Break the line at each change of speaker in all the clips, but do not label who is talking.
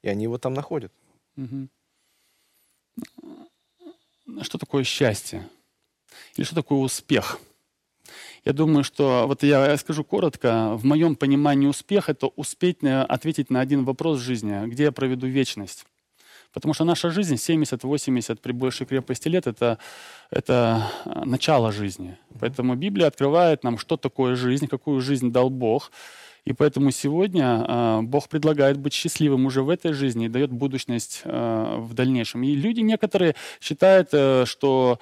и они его там находят.
Мгм. Что такое счастье? Или что такое успех? Я думаю, что, вот я скажу коротко, в моем понимании успех — это успеть ответить на один вопрос в жизни, где я проведу вечность. Потому что наша жизнь 70-80 при большей крепости лет — это начало жизни. Поэтому Библия открывает нам, что такое жизнь, какую жизнь дал Бог. И поэтому сегодня Бог предлагает быть счастливым уже в этой жизни и дает будущность в дальнейшем. И люди некоторые считают, что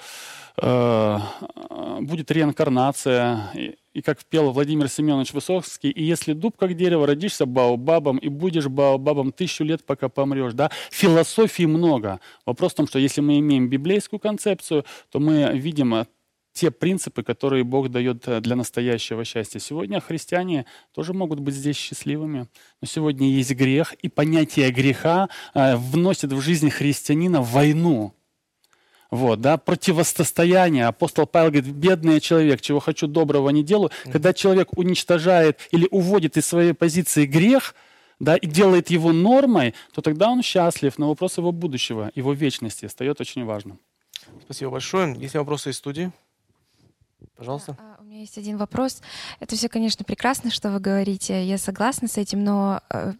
будет реинкарнация. И как пел Владимир Семенович Высоцкий: «И если дуб, как дерево, родишься баобабом, и будешь баобабом 1000 лет, пока помрешь». Да? Философии много. Вопрос в том, что если мы имеем библейскую концепцию, то мы видим те принципы, которые Бог дает для настоящего счастья. Сегодня христиане тоже могут быть здесь счастливыми. Но сегодня есть грех, и понятие греха вносит в жизнь христианина войну. Вот, да, противостояние. Апостол Павел говорит: бедный человек, чего хочу доброго не делаю. Когда человек уничтожает или уводит из своей позиции грех, да, и делает его нормой, то тогда он счастлив, но вопрос его будущего, его вечности встает очень важным.
Спасибо большое. Есть ли вопросы из студии? Пожалуйста.
У меня есть один вопрос. Это все, конечно, прекрасно, что вы говорите. Я согласна с этим, но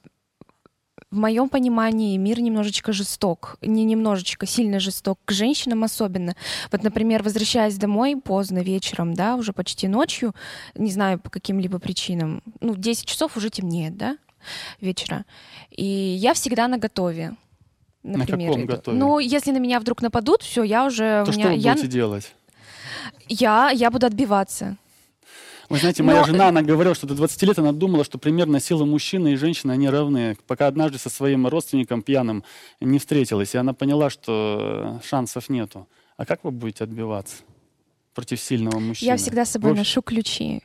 в моем понимании мир немножечко жесток. Не немножечко, сильно жесток. К женщинам особенно. Вот, например, возвращаясь домой поздно вечером, да, уже почти ночью, не знаю, по каким-либо причинам, 10 часов уже темнеет, да, вечера. И я всегда наготове. Например,
на каком готове?
если на меня вдруг нападут, все, я уже...
То что вы будете делать?
Я буду отбиваться.
Вы знаете, моя жена, она говорила, что до 20 лет она думала, что примерно силы мужчины и женщины, они равны, пока однажды со своим родственником пьяным не встретилась, и она поняла, что шансов нету. А как вы будете отбиваться против сильного мужчины?
Я всегда с собой ношу ключи.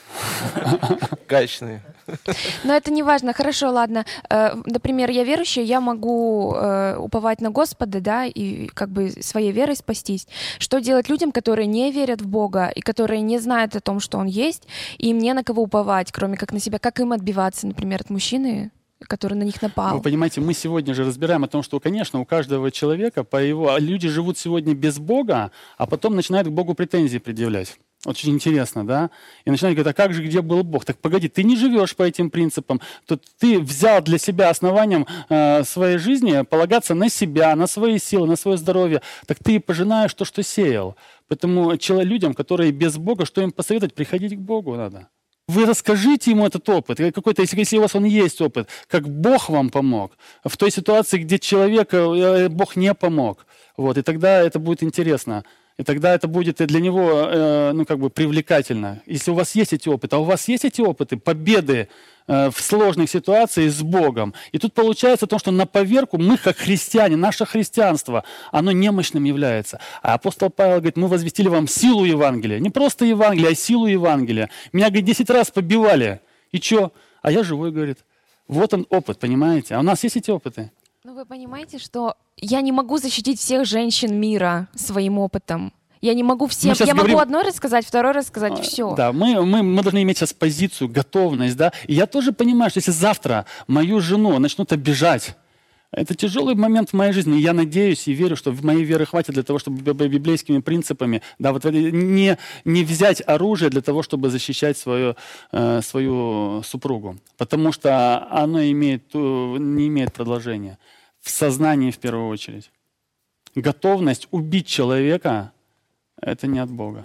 Гаечные.
Но это не важно. Хорошо, ладно. Например, я верующая, я могу уповать на Господа, да, и как бы своей верой спастись. Что делать людям, которые не верят в Бога и которые не знают о том, что Он есть, и им не на кого уповать, кроме как на себя? Как им отбиваться, например, от мужчины, который на них напал?
Вы понимаете, мы сегодня же разбираем о том, что, конечно, у каждого человека люди живут сегодня без Бога, а потом начинают к Богу претензии предъявлять. Очень интересно, да? И начинают говорить: а как же, где был Бог? Так погоди, ты не живешь по этим принципам. То ты взял для себя основанием своей жизни полагаться на себя, на свои силы, на свое здоровье. Так ты пожинаешь то, что сеял. Поэтому людям, которые без Бога, что им посоветовать? Приходить к Богу надо. Вы расскажите ему этот опыт, какой-то, если у вас он есть опыт, как Бог вам помог, в той ситуации, где человеку Бог не помог. Вот, и тогда это будет интересно. И тогда это будет для него привлекательно. Если у вас есть эти опыты, а у вас есть эти опыты победы в сложных ситуациях с Богом. И тут получается то, что на поверку мы, как христиане, наше христианство, оно немощным является. А апостол Павел говорит: мы возвестили вам силу Евангелия. Не просто Евангелие, а силу Евангелия. Меня, говорит, 10 раз побивали. И что? А я живой, говорит. Вот он опыт, понимаете? А у нас есть эти опыты?
Вы понимаете, что я не могу защитить всех женщин мира своим опытом. Я не могу всем. Я могу одной рассказать, второй рассказать, все.
Да, мы должны иметь сейчас позицию, готовность, да. И я тоже понимаю, что если завтра мою жену начнут обижать, это тяжелый момент в моей жизни. И я надеюсь и верю, что в моей веры хватит для того, чтобы библейскими принципами, да, вот не взять оружие для того, чтобы защищать свою супругу. Потому что оно не имеет продолжения. В сознании в первую очередь. Готовность убить человека — это не от Бога.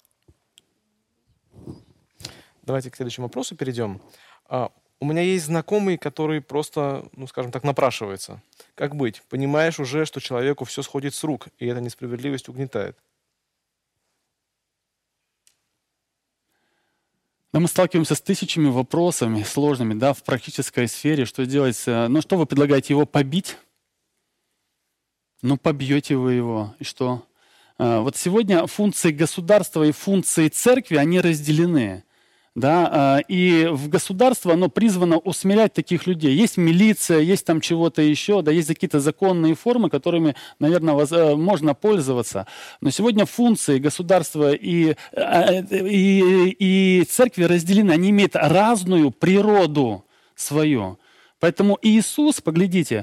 Давайте к следующему вопросу перейдем. У меня есть знакомый, который просто, скажем так, напрашивается. Как быть? Понимаешь уже, что человеку все сходит с рук, и эта несправедливость угнетает.
Да, мы сталкиваемся с тысячами вопросами сложными, да, в практической сфере. Что делать? Что вы предлагаете? Его побить? Побьете вы его. И что? Вот сегодня функции государства и функции церкви, они разделены. Да? И в государство оно призвано усмирять таких людей. Есть милиция, есть там чего-то еще, да, есть какие-то законные формы, которыми, наверное, можно пользоваться. Но сегодня функции государства и церкви разделены. Они имеют разную природу свою. Поэтому Иисус, поглядите,